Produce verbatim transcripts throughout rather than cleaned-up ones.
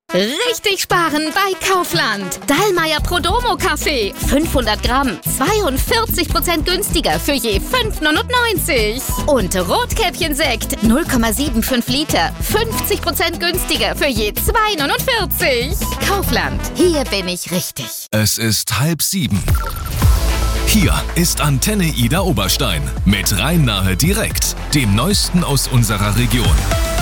Richtig sparen bei Kaufland. Dallmayr Prodomo Kaffee. fünfhundert Gramm. zweiundvierzig Prozent günstiger für je fünf neunundneunzig. Und Rotkäppchen-Sekt. null Komma fünfundsiebzig Liter. fünfzig Prozent günstiger für je zwei neunundvierzig. Kaufland. Hier bin ich richtig. Es ist halb sieben. Hier ist Antenne Ida Oberstein mit Rhein-Nahe direkt, dem Neuesten aus unserer Region.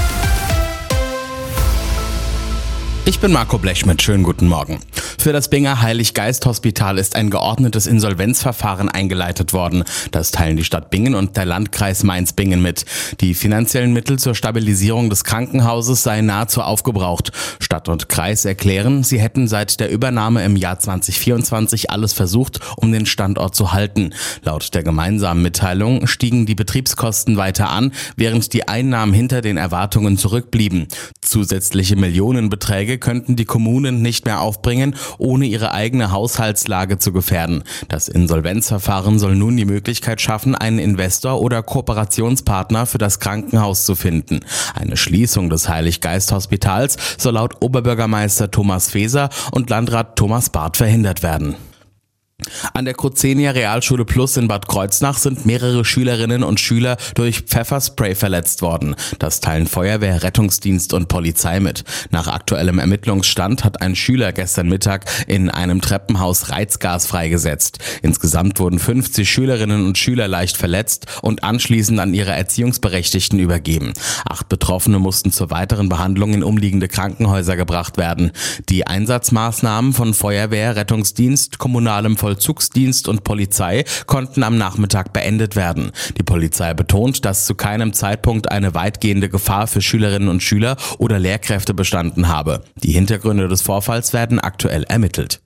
Ich bin Marco Blechschmidt, schönen guten Morgen. Für das Binger Heilig-Geist-Hospital ist ein geordnetes Insolvenzverfahren eingeleitet worden. Das teilen die Stadt Bingen und der Landkreis Mainz-Bingen mit. Die finanziellen Mittel zur Stabilisierung des Krankenhauses seien nahezu aufgebraucht. Stadt und Kreis erklären, sie hätten seit der Übernahme im Jahr zwanzig vierundzwanzig alles versucht, um den Standort zu halten. Laut der gemeinsamen Mitteilung stiegen die Betriebskosten weiter an, während die Einnahmen hinter den Erwartungen zurückblieben. Zusätzliche Millionenbeträge könnten die Kommunen nicht mehr aufbringen, ohne ihre eigene Haushaltslage zu gefährden. Das Insolvenzverfahren soll nun die Möglichkeit schaffen, einen Investor oder Kooperationspartner für das Krankenhaus zu finden. Eine Schließung des Heilig-Geist-Hospitals soll laut Oberbürgermeister Thomas Feser und Landrat Thomas Barth verhindert werden. An der Crozenia Realschule Plus in Bad Kreuznach sind mehrere Schülerinnen und Schüler durch Pfefferspray verletzt worden. Das teilen Feuerwehr, Rettungsdienst und Polizei mit. Nach aktuellem Ermittlungsstand hat ein Schüler gestern Mittag in einem Treppenhaus Reizgas freigesetzt. Insgesamt wurden fünfzig Schülerinnen und Schüler leicht verletzt und anschließend an ihre Erziehungsberechtigten übergeben. Acht Betroffene mussten zur weiteren Behandlung in umliegende Krankenhäuser gebracht werden. Die Einsatzmaßnahmen von Feuerwehr, Rettungsdienst, kommunalem Vollzugsdienst und Polizei konnten am Nachmittag beendet werden. Die Polizei betont, dass zu keinem Zeitpunkt eine weitgehende Gefahr für Schülerinnen und Schüler oder Lehrkräfte bestanden habe. Die Hintergründe des Vorfalls werden aktuell ermittelt.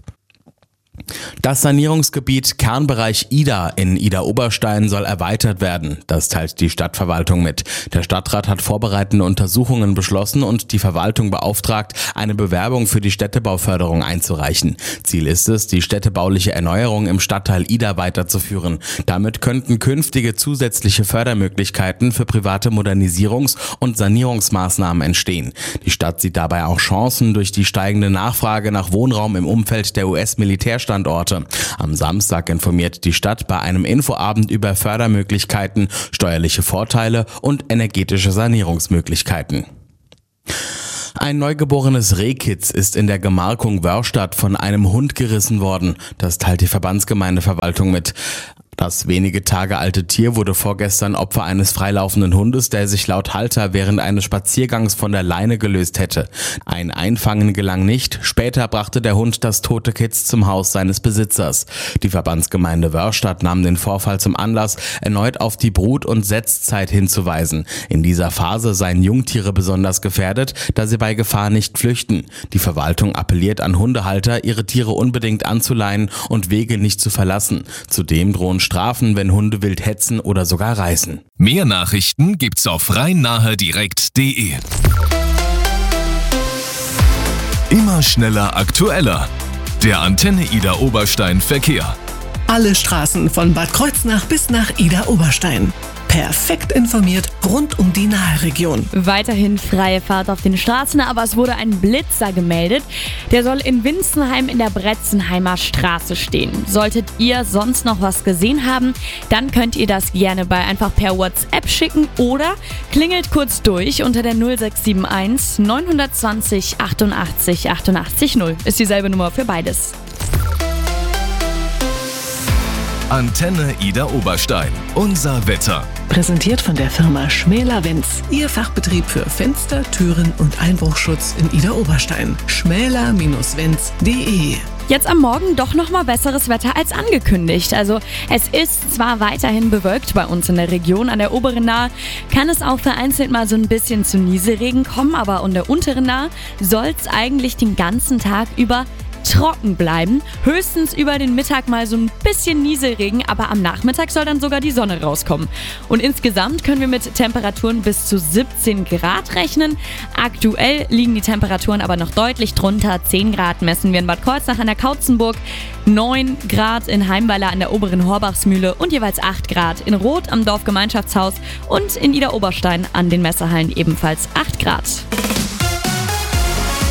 Das Sanierungsgebiet Kernbereich Ida in Ida-Oberstein soll erweitert werden. Das teilt die Stadtverwaltung mit. Der Stadtrat hat vorbereitende Untersuchungen beschlossen und die Verwaltung beauftragt, eine Bewerbung für die Städtebauförderung einzureichen. Ziel ist es, die städtebauliche Erneuerung im Stadtteil Ida weiterzuführen. Damit könnten künftige zusätzliche Fördermöglichkeiten für private Modernisierungs- und Sanierungsmaßnahmen entstehen. Die Stadt sieht dabei auch Chancen durch die steigende Nachfrage nach Wohnraum im Umfeld der U S-Militärstandorte. Am Samstag informiert die Stadt bei einem Infoabend über Fördermöglichkeiten, steuerliche Vorteile und energetische Sanierungsmöglichkeiten. Ein neugeborenes Rehkitz ist in der Gemarkung Wörstadt von einem Hund gerissen worden. Das teilt die Verbandsgemeindeverwaltung mit. Das wenige Tage alte Tier wurde vorgestern Opfer eines freilaufenden Hundes, der sich laut Halter während eines Spaziergangs von der Leine gelöst hätte. Ein Einfangen gelang nicht. Später brachte der Hund das tote Kitz zum Haus seines Besitzers. Die Verbandsgemeinde Wörstadt nahm den Vorfall zum Anlass, erneut auf die Brut- und Setzzeit hinzuweisen. In dieser Phase seien Jungtiere besonders gefährdet, da sie bei Gefahr nicht flüchten. Die Verwaltung appelliert an Hundehalter, ihre Tiere unbedingt anzuleihen und Wege nicht zu verlassen. Zudem drohen Strafen, wenn Hunde wild hetzen oder sogar reißen. Mehr Nachrichten gibt's auf rhein-nahe direkt punkt de. Immer schneller, aktueller. Der Antenne Ida Oberstein Verkehr. Alle Straßen von Bad Kreuznach bis nach Ida Oberstein. Perfekt informiert rund um die Nahe-Region. Weiterhin freie Fahrt auf den Straßen, aber es wurde ein Blitzer gemeldet. Der soll in Winzenheim in der Bretzenheimer Straße stehen. Solltet ihr sonst noch was gesehen haben, dann könnt ihr das gerne bei einfach per WhatsApp schicken oder klingelt kurz durch unter der null sechs sieben eins neun zwei null achtundachtzig achtundachtzig null. Ist dieselbe Nummer für beides. Antenne Ida Oberstein. Unser Wetter. Präsentiert von der Firma Schmäler-Wenz. Ihr Fachbetrieb für Fenster, Türen und Einbruchschutz in Ida Oberstein. schmäler Wenz punkt de. Jetzt am Morgen doch nochmal besseres Wetter als angekündigt. Also es ist zwar weiterhin bewölkt bei uns in der Region. An der oberen Nahe kann es auch vereinzelt mal so ein bisschen zu Nieselregen kommen, aber an der unteren Nahe soll es eigentlich den ganzen Tag über trocken bleiben. Höchstens über den Mittag mal so ein bisschen Nieselregen, aber am Nachmittag soll dann sogar die Sonne rauskommen. Und insgesamt können wir mit Temperaturen bis zu siebzehn Grad rechnen. Aktuell liegen die Temperaturen aber noch deutlich drunter. zehn Grad messen wir in Bad Kreuznach an der Kautzenburg, neun Grad in Heimweiler an der oberen Horbachsmühle und jeweils acht Grad in Roth am Dorfgemeinschaftshaus und in Ida Oberstein an den Messehallen ebenfalls acht Grad.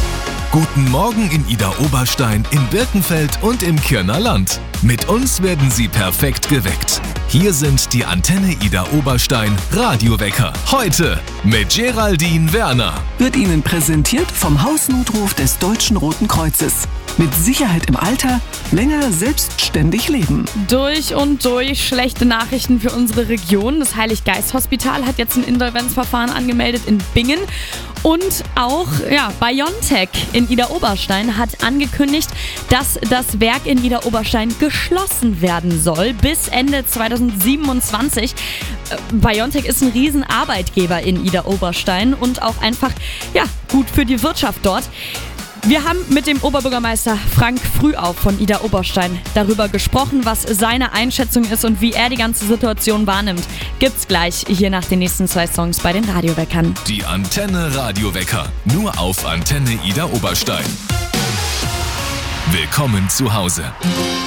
Guten Morgen in Idar-Oberstein, in Birkenfeld und im Kirner Land. Mit uns werden Sie perfekt geweckt. Hier sind die Antenne Idar-Oberstein Radiowecker. Heute mit Geraldine Werner. Wird Ihnen präsentiert vom Hausnotruf des Deutschen Roten Kreuzes. Mit Sicherheit im Alter, länger selbstständig leben. Durch und durch schlechte Nachrichten für unsere Region. Das Heilig-Geist-Hospital hat jetzt ein Insolvenzverfahren angemeldet in Bingen. Und auch ja, BioNTech in Idar-Oberstein hat angekündigt, dass das Werk in Idar-Oberstein geschlossen werden soll bis Ende zweitausendsiebenundzwanzig. Äh, BioNTech ist ein Riesenarbeitgeber in Idar-Oberstein und auch einfach ja, gut für die Wirtschaft dort. Wir haben mit dem Oberbürgermeister Frank Frühauf von Idar-Oberstein darüber gesprochen, was seine Einschätzung ist und wie er die ganze Situation wahrnimmt. Gibt's gleich hier nach den nächsten zwei Songs bei den Radioweckern. Die Antenne Radiowecker, nur auf Antenne Idar-Oberstein. Willkommen zu Hause.